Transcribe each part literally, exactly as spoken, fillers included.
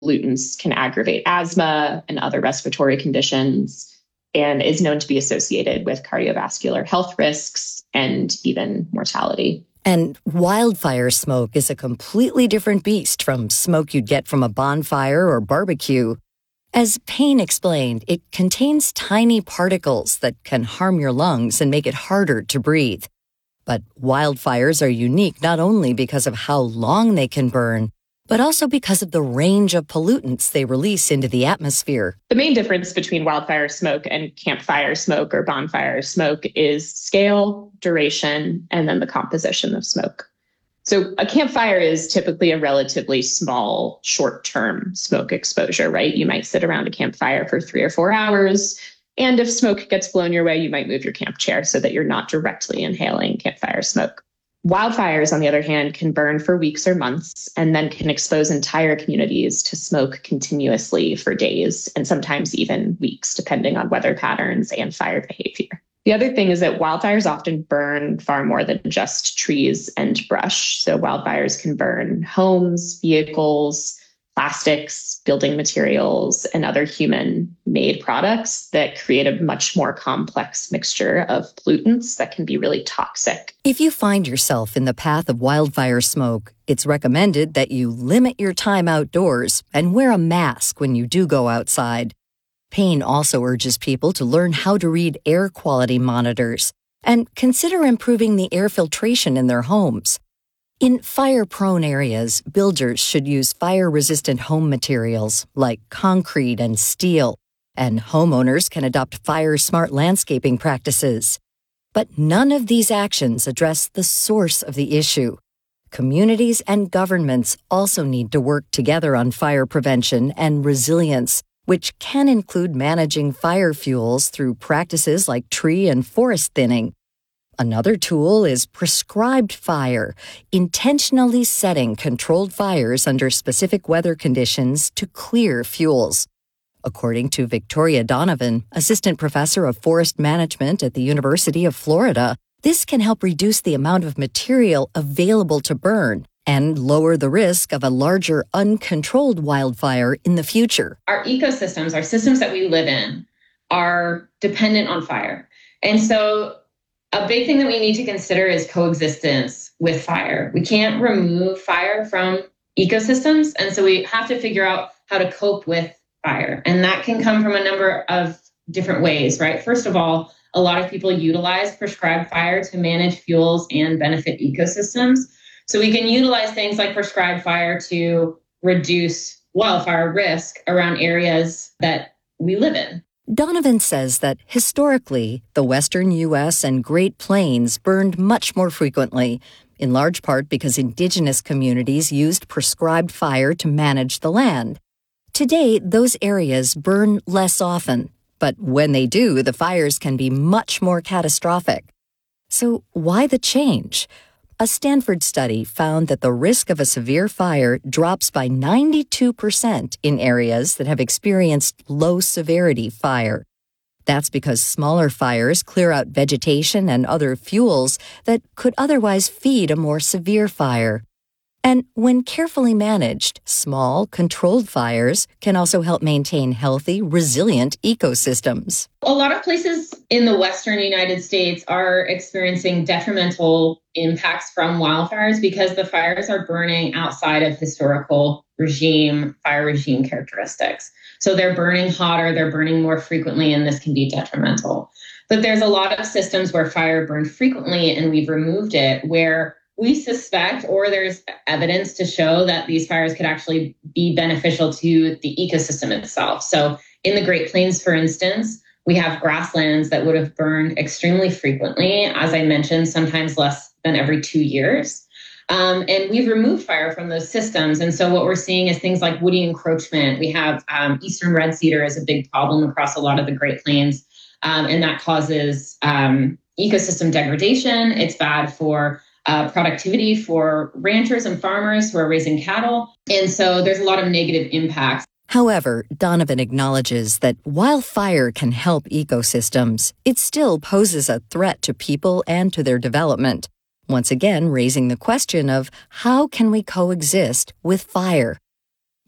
pollutants can aggravate asthma and other respiratory conditions, and is known to be associated with cardiovascular health risks and even mortality. And wildfire smoke is a completely different beast from smoke you'd get from a bonfire or barbecue. As Payne explained, it contains tiny particles that can harm your lungs and make it harder to breathe. But wildfires are unique not only because of how long they can burn, but also because of the range of pollutants they release into the atmosphere. The main difference between wildfire smoke and campfire smoke or bonfire smoke is scale, duration, and then the composition of smoke. So a campfire is typically a relatively small, short-term smoke exposure, right? You might sit around a campfire for three or four hours, and if smoke gets blown your way, you might move your camp chair so that you're not directly inhaling campfire smoke. Wildfires, on the other hand, can burn for weeks or months and then can expose entire communities to smoke continuously for days and sometimes even weeks, depending on weather patterns and fire behavior. The other thing is that wildfires often burn far more than just trees and brush. So wildfires can burn homes, vehicles, plastics, building materials, and other human-made products that create a much more complex mixture of pollutants that can be really toxic. If you find yourself in the path of wildfire smoke, it's recommended that you limit your time outdoors and wear a mask when you do go outside. Payne also urges people to learn how to read air quality monitors and consider improving the air filtration in their homes. In fire-prone areas, builders should use fire-resistant home materials like concrete and steel, and homeowners can adopt fire-smart landscaping practices. But none of these actions address the source of the issue. Communities and governments also need to work together on fire prevention and resilience, which can include managing fire fuels through practices like tree and forest thinning. Another tool is prescribed fire, intentionally setting controlled fires under specific weather conditions to clear fuels. According to Victoria Donovan, assistant professor of forest management at the University of Florida, this can help reduce the amount of material available to burn and lower the risk of a larger uncontrolled wildfire in the future. Our ecosystems, our systems that we live in, are dependent on fire. And so a big thing that we need to consider is coexistence with fire. We can't remove fire from ecosystems, and so we have to figure out how to cope with fire. And that can come from a number of different ways, right? First of all, a lot of people utilize prescribed fire to manage fuels and benefit ecosystems. So we can utilize things like prescribed fire to reduce wildfire risk around areas that we live in. Donovan says that historically, the western U S and Great Plains burned much more frequently, in large part because indigenous communities used prescribed fire to manage the land. Today, those areas burn less often, but when they do, the fires can be much more catastrophic. So why the change? A Stanford study found that the risk of a severe fire drops by ninety-two percent in areas that have experienced low-severity fire. That's because smaller fires clear out vegetation and other fuels that could otherwise feed a more severe fire. And when carefully managed, small, controlled fires can also help maintain healthy, resilient ecosystems. A lot of places in the western United States are experiencing detrimental impacts from wildfires because the fires are burning outside of historical regime, fire regime characteristics. So they're burning hotter, they're burning more frequently, and this can be detrimental. But there's a lot of systems where fire burned frequently and we've removed it, where we suspect, or there's evidence to show that these fires could actually be beneficial to the ecosystem itself. So in the Great Plains, for instance, we have grasslands that would have burned extremely frequently, as I mentioned, sometimes less than every two years. Um, and we've removed fire from those systems. And so what we're seeing is things like woody encroachment. We have um, eastern red cedar is a big problem across a lot of the Great Plains, um, and that causes um, ecosystem degradation. It's bad for Uh, productivity for ranchers and farmers who are raising cattle. And so there's a lot of negative impacts. However, Donovan acknowledges that while fire can help ecosystems, it still poses a threat to people and to their development, once again raising the question of how can we coexist with fire?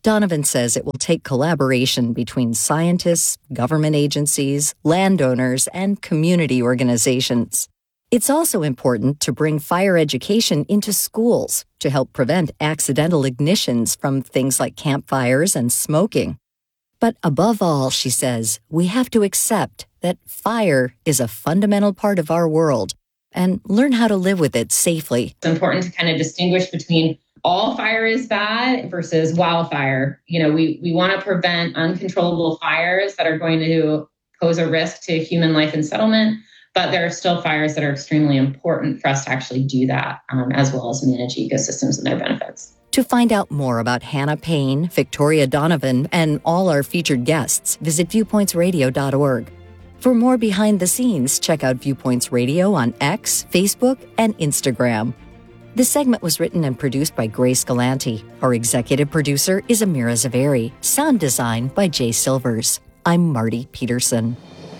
Donovan says it will take collaboration between scientists, government agencies, landowners, and community organizations. It's also important to bring fire education into schools to help prevent accidental ignitions from things like campfires and smoking. But above all, she says, we have to accept that fire is a fundamental part of our world and learn how to live with it safely. It's important to kind of distinguish between all fire is bad versus wildfire. You know, we, we want to prevent uncontrollable fires that are going to pose a risk to human life and settlement, but there are still fires that are extremely important for us to actually do that, um, as well as manage ecosystems and their benefits. To find out more about Hannah Payne, Victoria Donovan, and all our featured guests, visit viewpoints radio dot org. For more behind the scenes, check out Viewpoints Radio on X, Facebook, and Instagram. This segment was written and produced by Grace Galanti. Our executive producer is Amira Zaveri. Sound design by Jay Silvers. I'm Marty Peterson.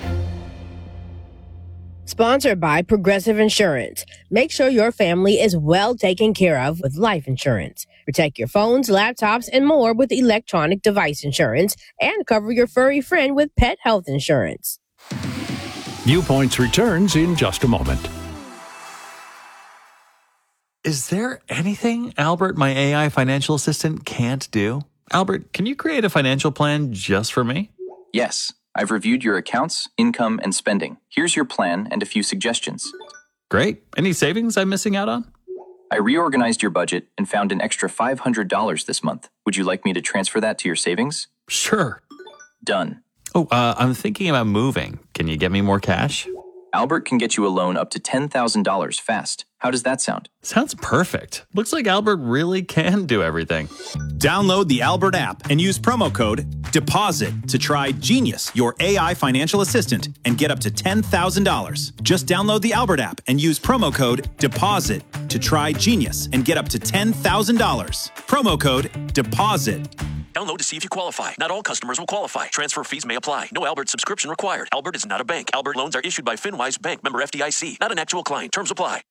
Sponsored by Progressive Insurance. Make sure your family is well taken care of with life insurance. Protect your phones, laptops, and more with electronic device insurance, and cover your furry friend with pet health insurance. Viewpoints returns in just a moment. Is there anything Albert, my A I financial assistant, can't do? Albert, can you create a financial plan just for me? Yes. I've reviewed your accounts, income, and spending. Here's your plan and a few suggestions. Great. Any savings I'm missing out on? I reorganized your budget and found an extra five hundred dollars this month. Would you like me to transfer that to your savings? Sure. Done. Oh, uh, I'm thinking about moving. Can you get me more cash? Albert can get you a loan up to ten thousand dollars fast. How does that sound? Sounds perfect. Looks like Albert really can do everything. Download the Albert app and use promo code DEPOSIT to try Genius, your A I financial assistant, and get up to ten thousand dollars. Just download the Albert app and use promo code DEPOSIT to try Genius and get up to ten thousand dollars. Promo code DEPOSIT. Download to see if you qualify. Not all customers will qualify. Transfer fees may apply. No Albert subscription required. Albert is not a bank. Albert loans are issued by FinWise Bank, member F D I C. Not an actual client. Terms apply.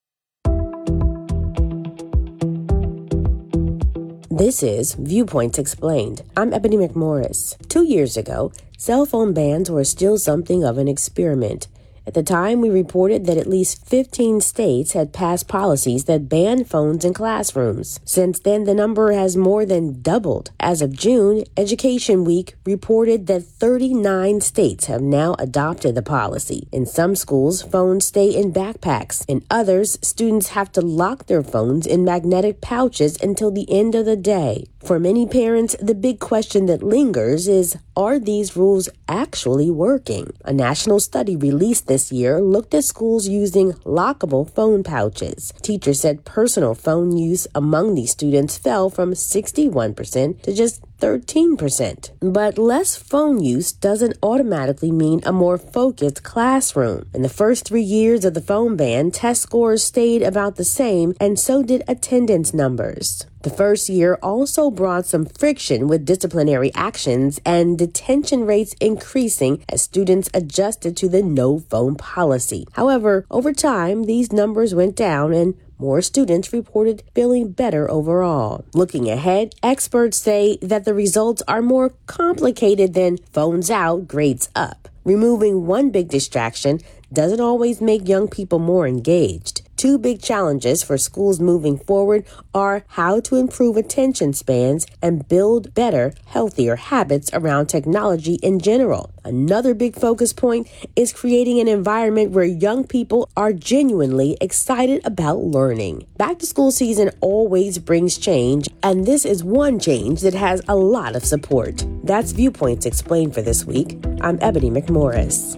This is Viewpoints Explained. I'm Ebony McMorris. Two years ago, cell phone bans were still something of an experiment. At the time, we reported that at least fifteen states had passed policies that banned phones in classrooms. Since then, the number has more than doubled. As of June, Education Week reported that thirty-nine states have now adopted the policy. In some schools, phones stay in backpacks. In others, students have to lock their phones in magnetic pouches until the end of the day. For many parents, the big question that lingers is, are these rules actually working? A national study released this year looked at schools using lockable phone pouches. Teachers said personal phone use among these students fell from sixty-one percent to just thirteen percent. But less phone use doesn't automatically mean a more focused classroom. In the first three years of the phone ban, test scores stayed about the same, and so did attendance numbers. The first year also brought some friction with disciplinary actions and detention rates increasing as students adjusted to the no phone policy. However, over time, these numbers went down and more students reported feeling better overall. Looking ahead, experts say that the results are more complicated than phones out, grades up. Removing one big distraction doesn't always make young people more engaged. Two big challenges for schools moving forward are how to improve attention spans and build better, healthier habits around technology in general. Another big focus point is creating an environment where young people are genuinely excited about learning. Back to school season always brings change, and this is one change that has a lot of support. That's Viewpoints Explained for this week. I'm Ebony McMorris.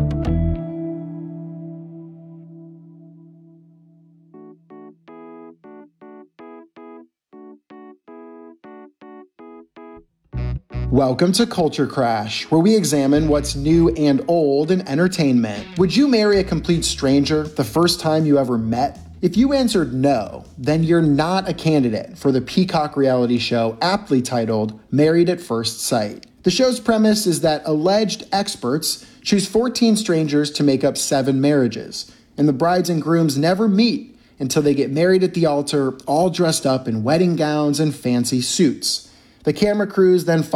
Welcome to Culture Crash, where we examine what's new and old in entertainment. Would you marry a complete stranger the first time you ever met? If you answered no, then you're not a candidate for the Peacock reality show aptly titled Married at First Sight. The show's premise is that alleged experts choose fourteen strangers to make up seven marriages, and the brides and grooms never meet until they get married at the altar, all dressed up in wedding gowns and fancy suits. The camera crews then